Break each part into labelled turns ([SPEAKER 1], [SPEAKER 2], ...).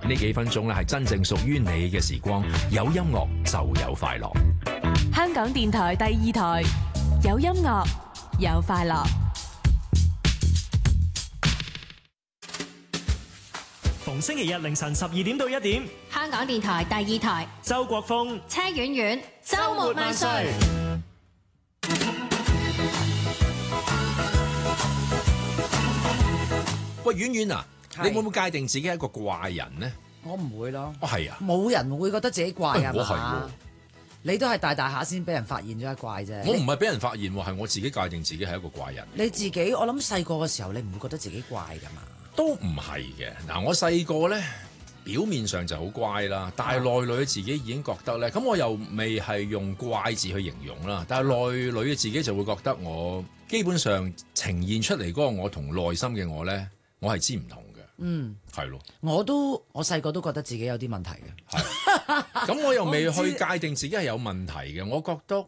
[SPEAKER 1] 呢幾分鐘咧係真正屬於你嘅時光，有音樂就有快樂。
[SPEAKER 2] 香港電台第二台，有音樂有快樂。
[SPEAKER 3] 逢星期日凌晨12點到1點，
[SPEAKER 4] 香港電台第二台，
[SPEAKER 3] 周國峰、
[SPEAKER 4] 車婉婉，週末萬歲。
[SPEAKER 1] 喂，婉婉啊，你會唔會界定自己係一個怪人呢？
[SPEAKER 5] 我唔會咯。
[SPEAKER 1] 哦，係啊，
[SPEAKER 5] 冇人會覺得自己怪啊
[SPEAKER 1] 我係
[SPEAKER 5] 嘛。你都係大下先俾人發現咗係怪啫。
[SPEAKER 1] 我唔係俾人發現喎，係我自己界定自己係一個怪人。
[SPEAKER 5] 你自己，我諗細個嘅時候，你唔會覺得自己怪㗎嘛？
[SPEAKER 1] 都唔係嘅。嗱，我細個咧表面上就好乖啦，但係內裏自己已經覺得咧，咁我又未係用怪字去形容啦，但係內裏嘅自己就會覺得我基本上呈現出嚟嗰個我同內心嘅我咧，我係知唔同嘅。嗯，係咯。
[SPEAKER 5] 我細個都覺得自己有啲問題嘅。
[SPEAKER 1] 咁我又未去界定自己係有問題嘅，我覺得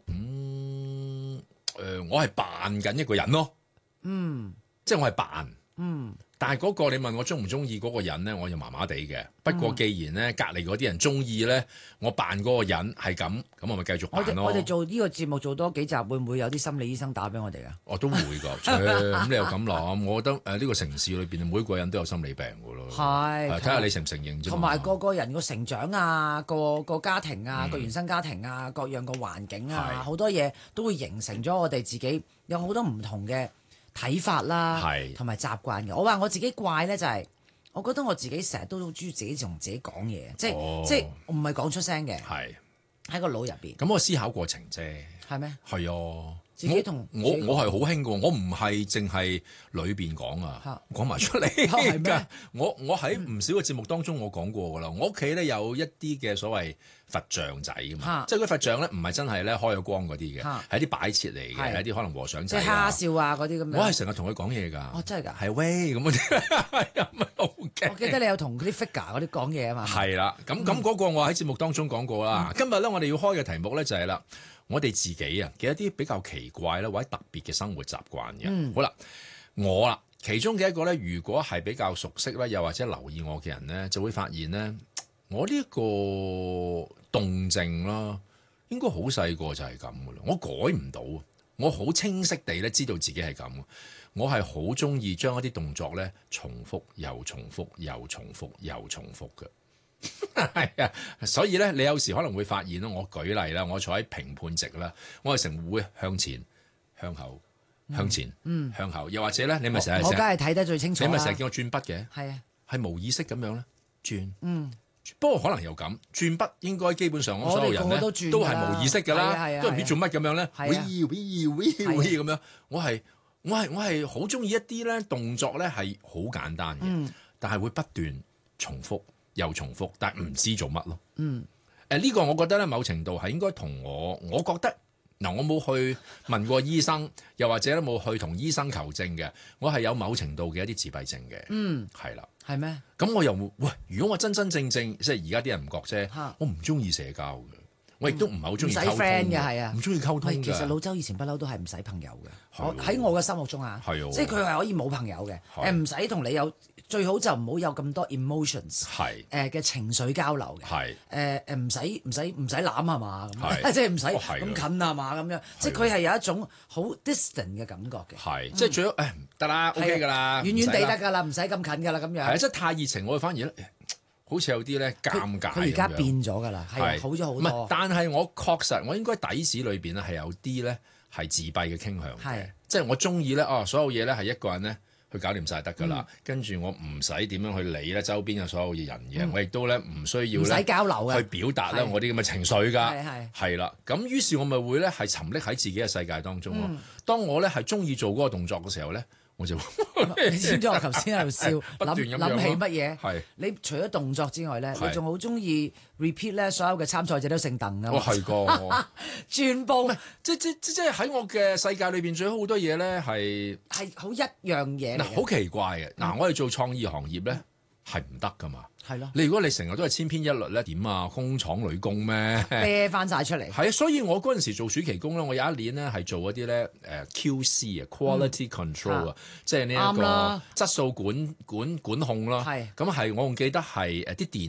[SPEAKER 1] 我係扮緊一個人咯。即係我係扮。但係嗰個你問我中唔中意嗰個人咧，我就麻麻地嘅。不過既然咧隔離嗰啲人中意咧，我扮嗰個人係咁我咪繼續扮咯。
[SPEAKER 5] 我哋做呢個節目做多幾集，會唔會有啲心理醫生打俾我哋啊？
[SPEAKER 1] 我都會㗎。咁你又咁諗？我覺得呢個城市裏邊每個人都有心理病㗎咯。係睇下你承唔承認啫。
[SPEAKER 5] 同埋個人個成長啊，個家庭啊，個原生家庭啊，各樣個環境啊，好多嘢都會形成咗我哋自己有好多唔同嘅睇法啦，同埋習慣嘅。我話我自己怪咧，就係我覺得我自己成日都好中意自己同自己講嘢，即係唔係講出聲嘅，喺個腦入邊。
[SPEAKER 1] 咁我思考過程啫，
[SPEAKER 5] 係咩？
[SPEAKER 1] 係啊，
[SPEAKER 5] 自己同
[SPEAKER 1] 我係好興㗎，我唔係淨係裏邊講啊，講埋出嚟㗎。我喺唔少嘅節目當中我講過㗎啦。我屋企咧有一啲嘅所謂佛像仔㗎嘛，即係嗰佛像咧唔係真係咧開咗光嗰啲嘅，係啲擺設嚟嘅，係啲可能和尚仔，
[SPEAKER 5] 即係蝦笑啊嗰啲咁樣。
[SPEAKER 1] 我係成日同佢講嘢㗎。
[SPEAKER 5] 哦，真係㗎？
[SPEAKER 1] 係喂咁嗰啲，有乜好驚？
[SPEAKER 5] 我記得你有同嗰啲 figure 嗰啲講嘢啊嘛。
[SPEAKER 1] 係啦，咁嗰個我喺節目當中講過啦。今日咧我哋要開嘅題目咧就係啦，我哋自己啊嘅一啲比較奇怪啦或者特別嘅生活習慣嘅。好啦，我啦其中嘅一個咧，如果係比較熟悉咧，又或者留意我嘅人咧，就會發現咧，我呢個動靜啦，應該好細個就係咁噶啦，我改唔到，我好清晰地咧知道自己係咁。我係好中意將一啲動作咧重複又重複又重複又重複嘅。係啊，所以咧，你有時可能會發現咯。我舉例啦，我坐喺評判席啦，我係成會向前、向後、向前、向後，又或者咧，你咪成日
[SPEAKER 5] 我梗係睇得最清楚啦。
[SPEAKER 1] 你咪成日叫我轉筆嘅，
[SPEAKER 5] 係啊，係
[SPEAKER 1] 無意識咁樣咧轉。不過可能又咁轉筆，應該基本上我所有人咧都係無意識㗎啦，都唔知做乜咁樣咧，會咁樣。我係好中意一啲咧動作咧係好簡單嘅，但係會不斷重複又重複，但係唔知做乜咯。呢個我覺得咧，某程度係應該同我覺得嗱，我冇去問過醫生，又或者咧冇去同醫生求證嘅，我係有某程度嘅一啲自閉症嘅。係啦，
[SPEAKER 5] 係咩？
[SPEAKER 1] 咁我又喂，如果我真正即係而家啲人唔覺啫，我唔中意社交嘅，我亦都唔係好中意溝通嘅，係啊，唔中意溝通嘅。
[SPEAKER 5] 其實老周以前不嬲都係唔使朋友嘅，喺我嘅心目中啊，即係佢係可以冇朋友嘅，唔使同你有，最好就唔好有咁多 emotions 嘅情緒交流嘅，唔使攬係嘛，咁即係唔使咁近係嘛咁樣，即係佢係有一種好 distant 嘅感覺嘅，
[SPEAKER 1] 即係最好得啦 OK 㗎啦，
[SPEAKER 5] 遠遠地得㗎啦，唔使咁近㗎啦咁樣。
[SPEAKER 1] 係啊，即係太熱情，我反而咧好似有啲咧尷尬。
[SPEAKER 5] 佢而家變咗㗎啦，係好咗好多。
[SPEAKER 1] 唔係，但係我確實我應該底子裏邊咧係有啲咧係自閉嘅傾向嘅，即係我中意咧所有嘢咧係一個人咧去搞掂晒得㗎啦，跟住我唔使點樣去理咧周邊嘅所有嘅人嘅，我亦都咧唔需要咧
[SPEAKER 5] 交流嘅
[SPEAKER 1] 去表達咧我啲咁嘅情緒㗎，係啦，咁於是我咪會咧係沉溺喺自己嘅世界當中咯。當我咧係中意做嗰個動作嘅時候咧，我就
[SPEAKER 5] 你知唔知我頭先喺度笑，諗起乜嘢？
[SPEAKER 1] 係
[SPEAKER 5] 你除咗動作之外咧，你仲好中意 repeat 咧，所有嘅參賽者都姓鄧㗎嘛？
[SPEAKER 1] 係個
[SPEAKER 5] 全部
[SPEAKER 1] 即係喺我嘅世界裏邊，最好好多嘢咧係
[SPEAKER 5] 好一樣嘢嚟嘅。
[SPEAKER 1] 好奇怪嘅嗱，我哋做創意行業咧係唔得㗎嘛。
[SPEAKER 5] 係咯，
[SPEAKER 1] 如果你成日都係千篇一律咧，點啊？工廠女工咩？
[SPEAKER 5] 啤翻晒出嚟。
[SPEAKER 1] 係啊，所以我嗰陣時做暑期工咧，我有一年咧係做一啲咧QC 啊 ，quality control 啊，即係呢一個質素管控啦。咁係我仲記得係啲電